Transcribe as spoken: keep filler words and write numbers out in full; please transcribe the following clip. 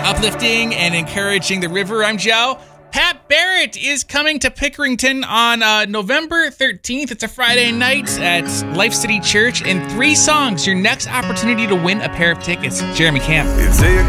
Uplifting and encouraging the river. I'm Joe. Pat Barrett is coming to Pickerington on uh, November thirteenth. It's a Friday night at Life City Church. In three songs, your next opportunity to win a pair of tickets. Jeremy Camp. It's eight